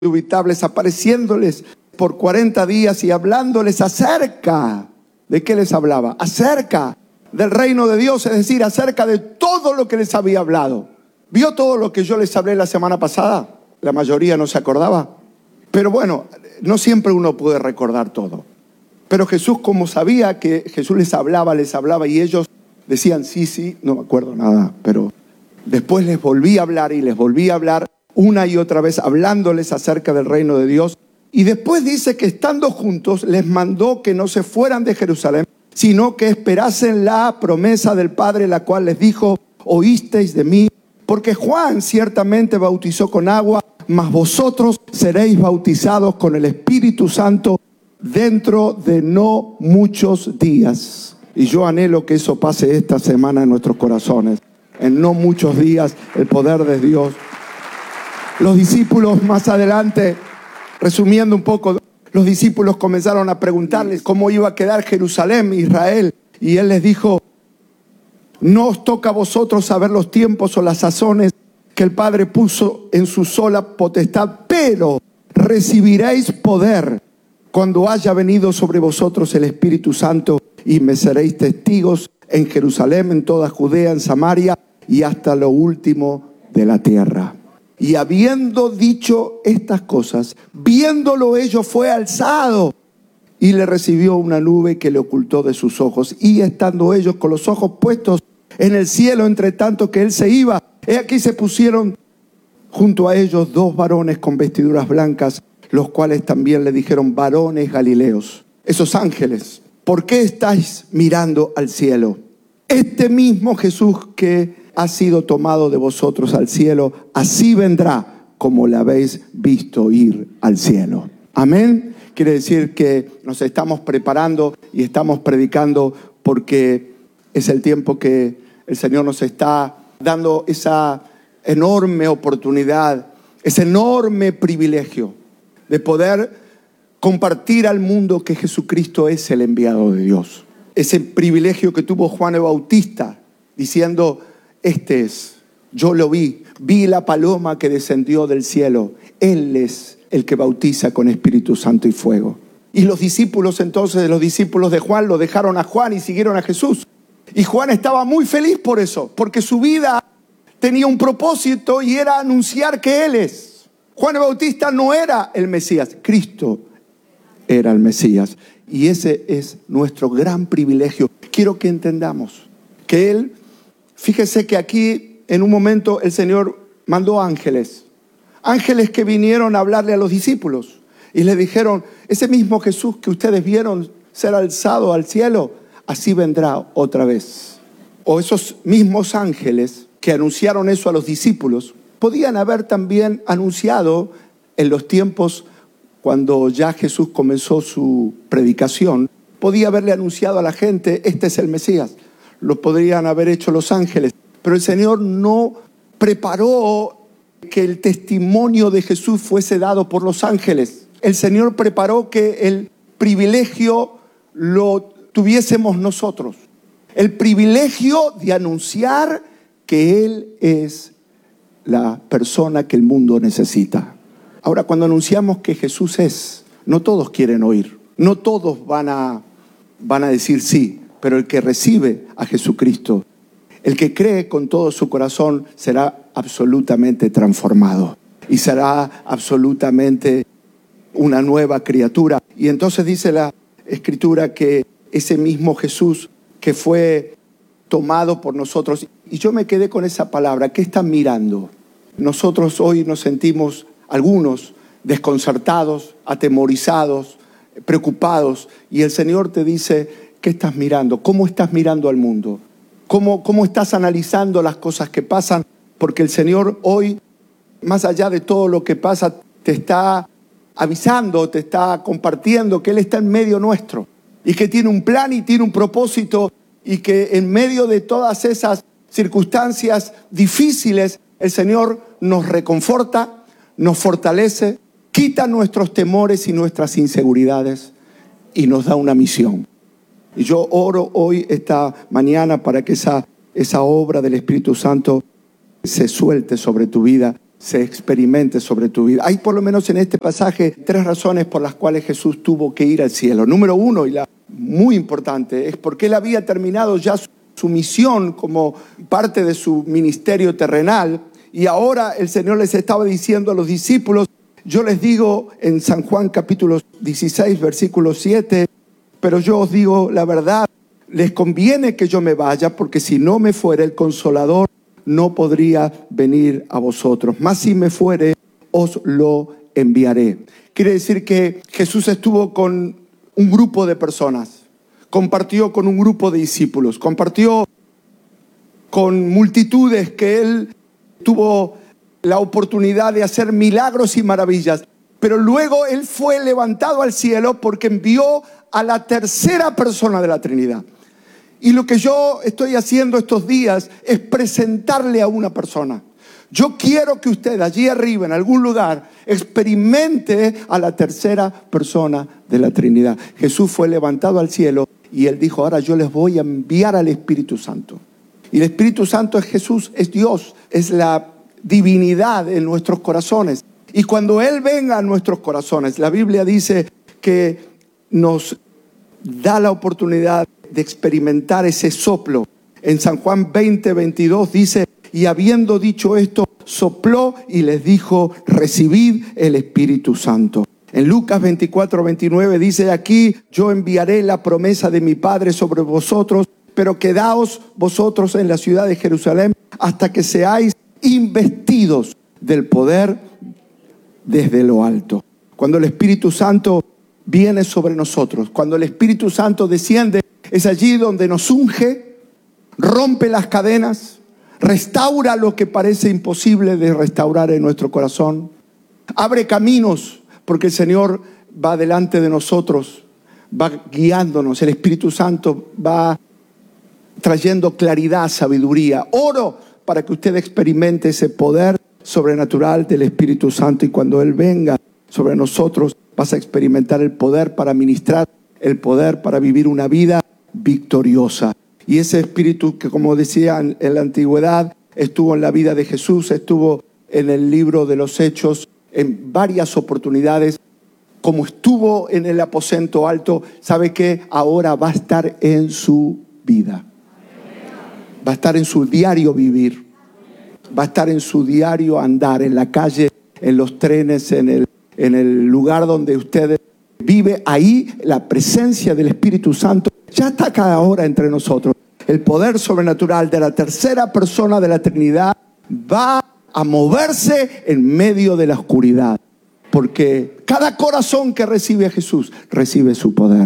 indubitables, apareciéndoles por 40 días y hablándoles acerca. ¿De qué les hablaba? Acerca del reino de Dios, es decir, acerca de todo lo que les había hablado. ¿Vio todo lo que yo les hablé la semana pasada? La mayoría no se acordaba. Pero bueno, no siempre uno puede recordar todo. Pero Jesús, como sabía que Jesús les hablaba y ellos decían, sí, no me acuerdo nada. Pero después les volví a hablar y les volví a hablar una y otra vez, hablándoles acerca del reino de Dios. Y después dice que estando juntos les mandó que no se fueran de Jerusalén, sino que esperasen la promesa del Padre, la cual les dijo, oísteis de mí, porque Juan ciertamente bautizó con agua, mas vosotros seréis bautizados con el Espíritu Santo dentro de no muchos días. Y yo anhelo que eso pase esta semana en nuestros corazones. En no muchos días, el poder de Dios. Los discípulos más adelante, resumiendo un poco, los discípulos comenzaron a preguntarles cómo iba a quedar Jerusalén, Israel. Y él les dijo, no os toca a vosotros saber los tiempos o las sazones que el Padre puso en su sola potestad, pero recibiréis poder cuando haya venido sobre vosotros el Espíritu Santo, y me seréis testigos en Jerusalén, en toda Judea, en Samaria y hasta lo último de la tierra. Y habiendo dicho estas cosas, viéndolo ellos, fue alzado y le recibió una nube que le ocultó de sus ojos. Y estando ellos con los ojos puestos en el cielo, entre tanto que él se iba, he aquí se pusieron junto a ellos dos varones con vestiduras blancas, los cuales también le dijeron, varones galileos, esos ángeles, ¿por qué estáis mirando al cielo? Este mismo Jesús que ha sido tomado de vosotros al cielo, así vendrá como le habéis visto ir al cielo. Amén. Quiere decir que nos estamos preparando y estamos predicando porque es el tiempo que el Señor nos está dando esa enorme oportunidad, ese enorme privilegio de poder compartir al mundo que Jesucristo es el enviado de Dios. Ese privilegio que tuvo Juan el Bautista diciendo, este es, yo lo vi la paloma que descendió del cielo, Él es el que bautiza con Espíritu Santo y fuego. Y los discípulos entonces, los discípulos de Juan, lo dejaron a Juan y siguieron a Jesús. Y Juan estaba muy feliz por eso, porque su vida tenía un propósito y era anunciar que Él es. Juan el Bautista no era el Mesías, Cristo era el Mesías. Y ese es nuestro gran privilegio. Quiero que entendamos que Él, fíjese que aquí en un momento el Señor mandó ángeles que vinieron a hablarle a los discípulos y le dijeron, ese mismo Jesús que ustedes vieron ser alzado al cielo, así vendrá otra vez. O esos mismos ángeles que anunciaron eso a los discípulos, podían haber también anunciado en los tiempos cuando ya Jesús comenzó su predicación, podía haberle anunciado a la gente, este es el Mesías. Lo podrían haber hecho los ángeles. Pero el Señor no preparó que el testimonio de Jesús fuese dado por los ángeles. El Señor preparó que el privilegio lo tuviésemos nosotros. El privilegio de anunciar que Él es la persona que el mundo necesita. Ahora, cuando anunciamos que Jesús es, no todos quieren oír. No todos van a decir sí, pero el que recibe a Jesucristo, el que cree con todo su corazón, será absolutamente transformado y será absolutamente una nueva criatura. Y entonces dice la Escritura que ese mismo Jesús que fue tomado por nosotros, y yo me quedé con esa palabra, ¿qué están mirando? Nosotros hoy nos sentimos, algunos, desconcertados, atemorizados, preocupados, y el Señor te dice, ¿qué estás mirando? ¿Cómo estás mirando al mundo? ¿Cómo estás analizando las cosas que pasan? Porque el Señor hoy, más allá de todo lo que pasa, te está avisando, te está compartiendo que Él está en medio nuestro y que tiene un plan y tiene un propósito y que en medio de todas esas circunstancias difíciles, el Señor nos reconforta, nos fortalece, quita nuestros temores y nuestras inseguridades y nos da una misión. Y yo oro hoy, esta mañana, para que esa obra del Espíritu Santo se suelte sobre tu vida se experimente sobre tu vida. Hay por lo menos en este pasaje 3 razones por las cuales Jesús tuvo que ir al cielo. Número 1, y la muy importante, es porque Él había terminado ya su misión como parte de su ministerio terrenal, y ahora el Señor les estaba diciendo a los discípulos, yo les digo en San Juan capítulo 16, versículo 7, pero yo os digo la verdad, les conviene que yo me vaya, porque si no me fuere el Consolador, no podría venir a vosotros. Mas si me fuere, os lo enviaré. Quiere decir que Jesús estuvo con un grupo de personas, compartió con un grupo de discípulos, compartió con multitudes que Él tuvo la oportunidad de hacer milagros y maravillas. Pero luego Él fue levantado al cielo porque envió a la tercera persona de la Trinidad. Y lo que yo estoy haciendo estos días es presentarle a una persona. Yo quiero que usted allí arriba, en algún lugar, experimente a la tercera persona de la Trinidad. Jesús fue levantado al cielo y Él dijo, ahora yo les voy a enviar al Espíritu Santo. Y el Espíritu Santo es Jesús, es Dios, es la divinidad en nuestros corazones. Y cuando Él venga a nuestros corazones, la Biblia dice que nos da la oportunidad de experimentar ese soplo. En San Juan 20, 22 dice, y habiendo dicho esto, sopló y les dijo, recibid el Espíritu Santo. En Lucas 24, 29 dice, aquí yo enviaré la promesa de mi Padre sobre vosotros, pero quedaos vosotros en la ciudad de Jerusalén hasta que seáis investidos del poder desde lo alto. Cuando el Espíritu Santo viene sobre nosotros, cuando el Espíritu Santo desciende, es allí donde nos unge, rompe las cadenas, restaura lo que parece imposible de restaurar en nuestro corazón, abre caminos, porque el Señor va delante de nosotros, va guiándonos, el Espíritu Santo va trayendo claridad, sabiduría. Oro para que usted experimente ese poder sobrenatural del Espíritu Santo, y cuando Él venga sobre nosotros vas a experimentar el poder para ministrar, el poder para vivir una vida victoriosa. Y ese Espíritu que, como decía en la antigüedad, estuvo en la vida de Jesús, estuvo en el libro de los Hechos en varias oportunidades, como estuvo en el aposento alto, ¿sabe qué? Ahora va a estar en su vida. Va a estar en su diario vivir. Va a estar en su diario andar, en la calle, en los trenes, en el lugar donde usted vive. Ahí la presencia del Espíritu Santo ya está acá ahora entre nosotros. El poder sobrenatural de la tercera persona de la Trinidad va a moverse en medio de la oscuridad. Porque cada corazón que recibe a Jesús recibe su poder.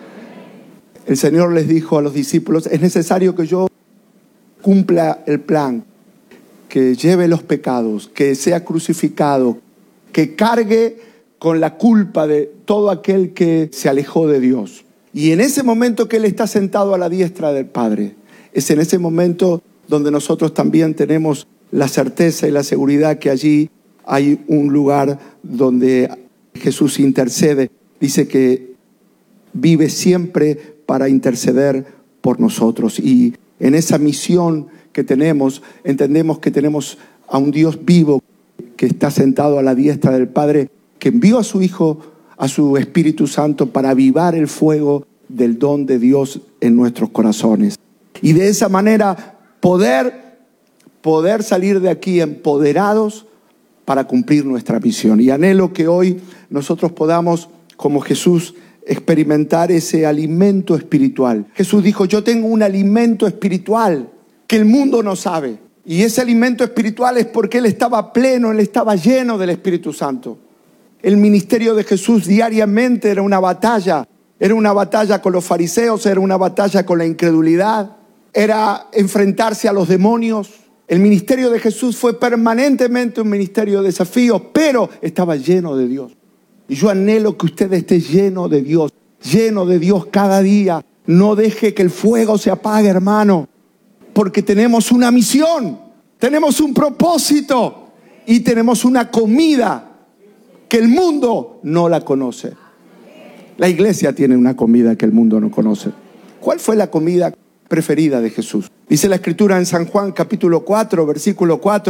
El Señor les dijo a los discípulos, es necesario que yo cumpla el plan, que lleve los pecados, que sea crucificado, que cargue con la culpa de todo aquel que se alejó de Dios. Y en ese momento que Él está sentado a la diestra del Padre, es en ese momento donde nosotros también tenemos la certeza y la seguridad que allí hay un lugar donde Jesús intercede. Dice que vive siempre para interceder por nosotros. Y en esa misión que tenemos, entendemos que tenemos a un Dios vivo que está sentado a la diestra del Padre, que envió a su Hijo, a su Espíritu Santo, para avivar el fuego del don de Dios en nuestros corazones. Y de esa manera poder salir de aquí empoderados para cumplir nuestra misión. Y anhelo que hoy nosotros podamos, como Jesús, experimentar ese alimento espiritual. Jesús dijo, yo tengo un alimento espiritual que el mundo no sabe. Y ese alimento espiritual es porque Él estaba pleno, Él estaba lleno del Espíritu Santo. El ministerio de Jesús diariamente era una batalla con los fariseos, era una batalla con la incredulidad, era enfrentarse a los demonios. El ministerio de Jesús fue permanentemente un ministerio de desafíos, pero estaba lleno de Dios. Y yo anhelo que usted esté lleno de Dios cada día. No deje que el fuego se apague, hermano, porque tenemos una misión, tenemos un propósito y tenemos una comida que el mundo no la conoce. La iglesia tiene una comida que el mundo no conoce. ¿Cuál fue la comida preferida de Jesús? Dice la Escritura en San Juan capítulo 4, versículo 4,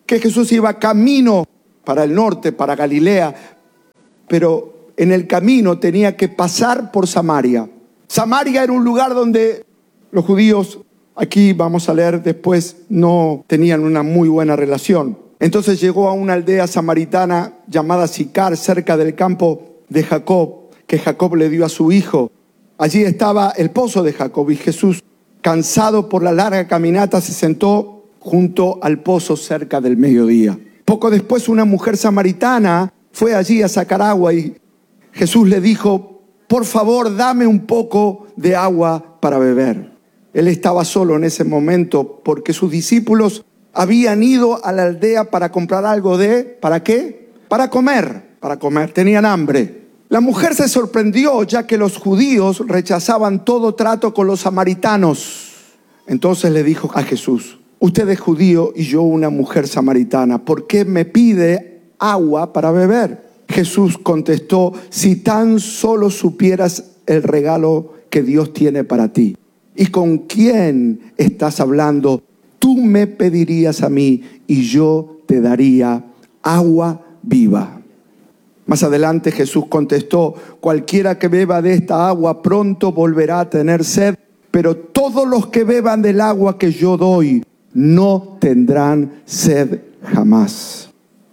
que Jesús iba camino para el norte, para Galilea, pero en el camino tenía que pasar por Samaria. Samaria era un lugar donde los judíos, aquí vamos a leer después, no tenían una muy buena relación. Entonces llegó a una aldea samaritana llamada Sicar, cerca del campo de Jacob, que Jacob le dio a su hijo. Allí estaba el pozo de Jacob y Jesús, cansado por la larga caminata, se sentó junto al pozo cerca del mediodía. Poco después una mujer samaritana fue allí a sacar agua y Jesús le dijo: por favor, dame un poco de agua para beber. Él estaba solo en ese momento porque sus discípulos habían ido a la aldea para comprar algo ¿para qué? Para comer, tenían hambre. La mujer se sorprendió ya que los judíos rechazaban todo trato con los samaritanos. Entonces le dijo a Jesús: usted es judío y yo una mujer samaritana, ¿por qué me pide agua para beber? Jesús contestó: si tan solo supieras el regalo que Dios tiene para ti y con quién estás hablando, tú me pedirías a mí y yo te daría agua viva. Más adelante Jesús contestó: cualquiera que beba de esta agua pronto volverá a tener sed, pero todos los que beban del agua que yo doy no tendrán sed jamás.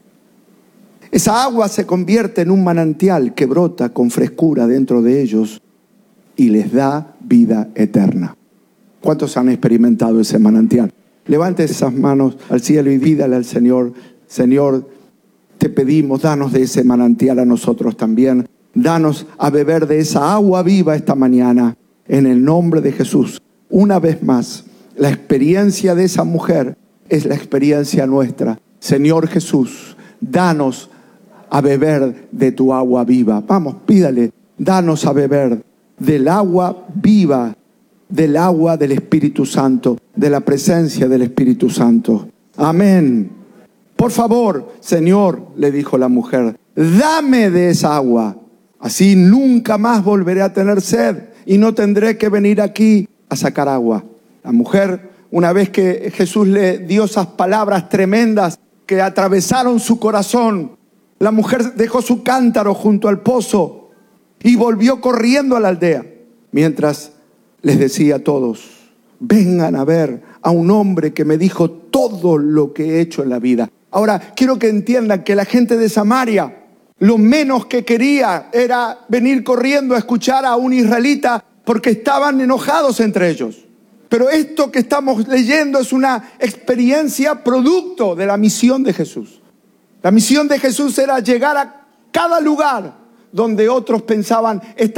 Esa agua se convierte en un manantial que brota con frescura dentro de ellos y les da vida eterna. ¿Cuántos han experimentado ese manantial? Levante esas manos al cielo y dígale al Señor: Señor, te pedimos, danos de ese manantial a nosotros también. Danos a beber de esa agua viva esta mañana, en el nombre de Jesús. Una vez más, la experiencia de esa mujer es la experiencia nuestra. Señor Jesús, danos a beber de tu agua viva. Vamos, pídale: danos a beber del agua viva, del agua del Espíritu Santo, de la presencia del Espíritu Santo. Amén. Por favor, Señor, le dijo la mujer, dame de esa agua. Así nunca más volveré a tener sed y no tendré que venir aquí a sacar agua. La mujer, una vez que Jesús le dio esas palabras tremendas que atravesaron su corazón, la mujer dejó su cántaro junto al pozo y volvió corriendo a la aldea, mientras les decía a todos: vengan a ver a un hombre que me dijo todo lo que he hecho en la vida. Ahora, quiero que entiendan que la gente de Samaria, lo menos que quería era venir corriendo a escuchar a un israelita porque estaban enojados entre ellos. Pero esto que estamos leyendo es una experiencia producto de la misión de Jesús. La misión de Jesús era llegar a cada lugar donde otros pensaban: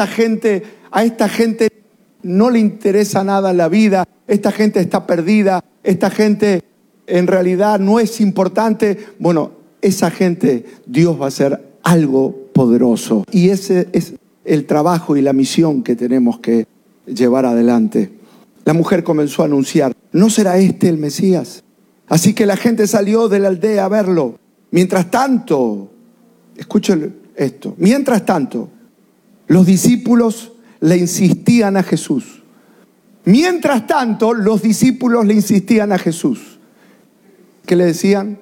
a esta gente no le interesa nada la vida, esta gente está perdida, esta gente en realidad no es importante. Bueno, esa gente Dios va a hacer algo poderoso. Y ese es el trabajo y la misión que tenemos que llevar adelante. La mujer comenzó a anunciar: ¿no será este el Mesías? Así que la gente salió de la aldea a verlo. Mientras tanto, escuchen esto, mientras tanto, los discípulos le insistían a Jesús. Mientras tanto, los discípulos le insistían a Jesús. ¿Qué le decían?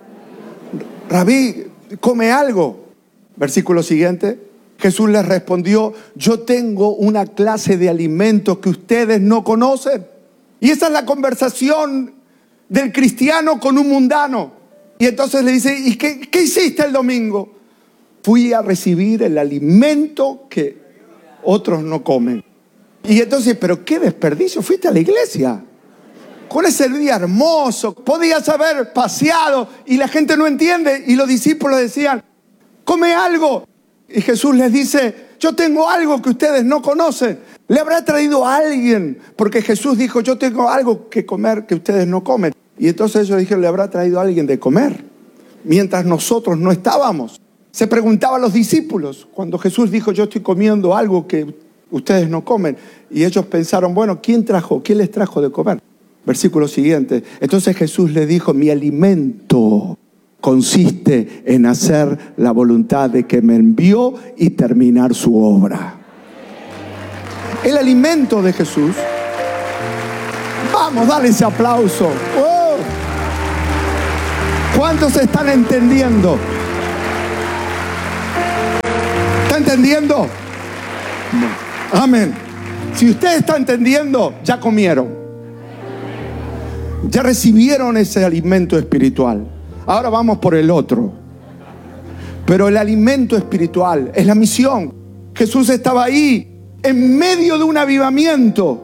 Rabí, come algo. Versículo siguiente. Jesús les respondió: yo tengo una clase de alimento que ustedes no conocen. Y esa es la conversación del cristiano con un mundano. Y entonces le dice: ¿y qué hiciste el domingo? Fui a recibir el alimento que otros no comen. Y entonces, pero qué desperdicio, fuiste a la iglesia con ese día hermoso, podías haber paseado. Y la gente no entiende, y los discípulos decían: come algo. Y Jesús les dice: yo tengo algo que ustedes no conocen. Le habrá traído a alguien, porque Jesús dijo: yo tengo algo que comer que ustedes no comen. Y entonces ellos dijeron: le habrá traído a alguien de comer, mientras nosotros no estábamos. Se preguntaban los discípulos cuando Jesús dijo: yo estoy comiendo algo que ustedes no comen. Y ellos pensaron: bueno, ¿quién les trajo de comer? Versículo siguiente. Entonces Jesús les dijo: mi alimento consiste en hacer la voluntad de que me envió y terminar su obra. El alimento de Jesús. Vamos, dale ese aplauso. ¡Oh! ¿Cuántos están entendiendo? ¿Está entendiendo? Amén. Si usted está entendiendo, ya comieron. Ya recibieron ese alimento espiritual. Ahora vamos por el otro. Pero el alimento espiritual es la misión. Jesús estaba ahí en medio de un avivamiento.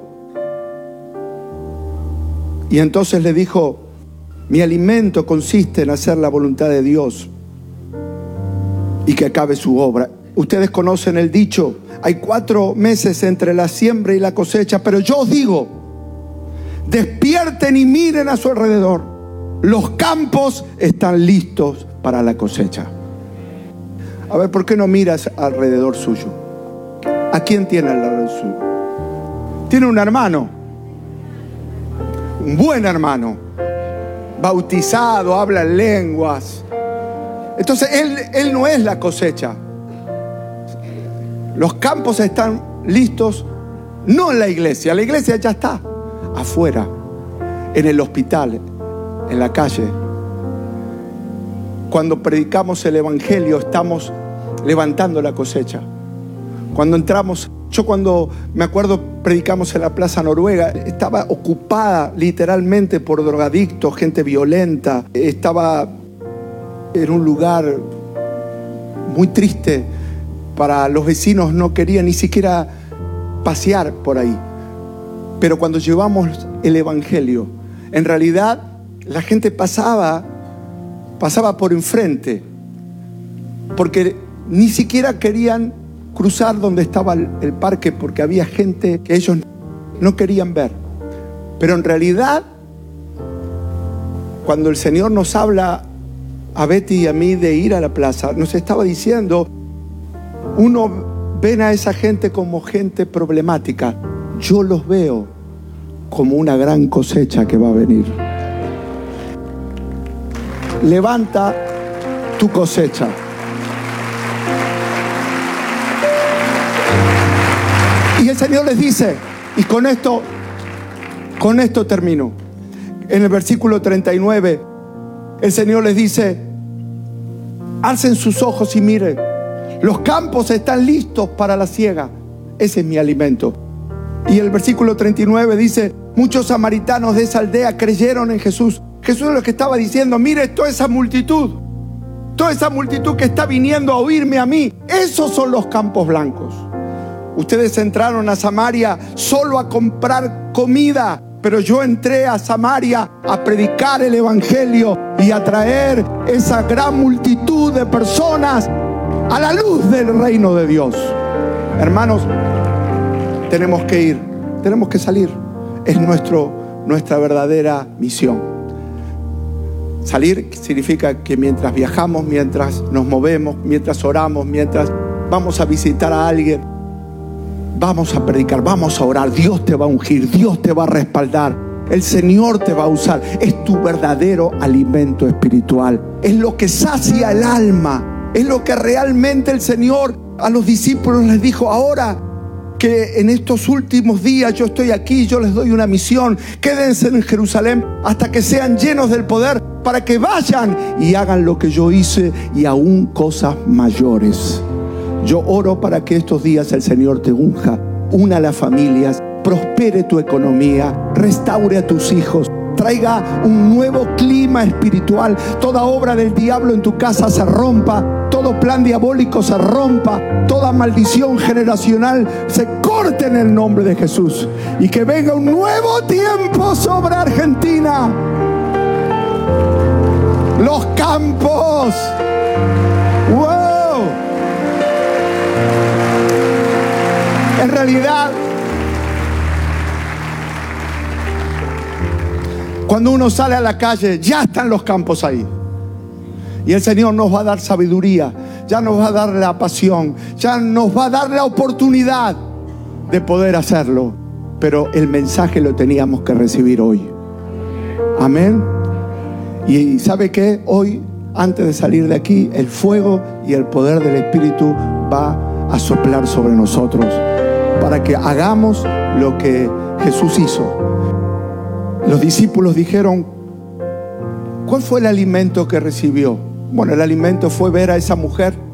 Y entonces le dijo: mi alimento consiste en hacer la voluntad de Dios y que acabe su obra. Ustedes conocen el dicho: hay 4 meses entre la siembra y la cosecha, pero yo os digo, despierten y miren a su alrededor. Los campos están listos para la cosecha. A ver, ¿por qué no miras alrededor suyo? ¿A quién tiene alrededor suyo? Tiene un hermano, un buen hermano, bautizado, habla en lenguas. Entonces él no es la cosecha. Los campos están listos, no en la iglesia ya está afuera, en el hospital, en la calle. Cuando predicamos el evangelio estamos levantando la cosecha. Cuando entramos, yo cuando me acuerdo predicamos en la Plaza Noruega, estaba ocupada literalmente por drogadictos, gente violenta. Estaba en un lugar muy triste. Para los vecinos no querían ni siquiera pasear por ahí. Pero cuando llevamos el evangelio, en realidad la gente pasaba por enfrente, porque ni siquiera querían cruzar donde estaba el parque, porque había gente que ellos no querían ver. Pero en realidad, cuando el Señor nos habla a Betty y a mí de ir a la plaza, nos estaba diciendo: uno ven a esa gente como gente problemática, yo los veo como una gran cosecha que va a venir. Levanta tu cosecha. Y el Señor les dice, y con esto termino. En el versículo 39, el Señor les dice: alcen sus ojos y miren, los campos están listos para la siega. Ese es mi alimento. Y el versículo 39 dice: muchos samaritanos de esa aldea creyeron en Jesús. Jesús es lo que estaba diciendo: mire toda esa multitud que está viniendo a oírme a mí. Esos son los campos blancos. Ustedes entraron a Samaria solo a comprar comida, pero yo entré a Samaria a predicar el evangelio y a traer esa gran multitud de personas a la luz del reino de Dios. Hermanos, tenemos que ir, tenemos que salir. Es nuestra verdadera misión. Salir significa que mientras viajamos, mientras nos movemos, mientras oramos, mientras vamos a visitar a alguien, vamos a predicar, vamos a orar. Dios te va a ungir, Dios te va a respaldar, el Señor te va a usar. Es tu verdadero alimento espiritual. Es lo que sacia el alma. Es lo que realmente el Señor a los discípulos les dijo: ahora que en estos últimos días yo estoy aquí, yo les doy una misión. Quédense en Jerusalén hasta que sean llenos del poder, para que vayan y hagan lo que yo hice y aún cosas mayores. Yo oro para que estos días el Señor te unja, una a las familias, prospere tu economía, restaure a tus hijos, traiga un nuevo clima espiritual. Toda obra del diablo en tu casa se rompa, todo plan diabólico se rompa, toda maldición generacional se corte en el nombre de Jesús, y que venga un nuevo tiempo sobre Argentina. Los campos, wow. En realidad, cuando uno sale a la calle, ya están los campos ahí. Y el Señor nos va a dar sabiduría, ya nos va a dar la pasión, ya nos va a dar la oportunidad de poder hacerlo. Pero el mensaje lo teníamos que recibir hoy. Amén. Y ¿sabe qué? Hoy, antes de salir de aquí, el fuego y el poder del Espíritu va a soplar sobre nosotros, para que hagamos lo que Jesús hizo. Los discípulos dijeron: ¿Cuál fue el alimento que recibió? Bueno, el alimento fue ver a esa mujer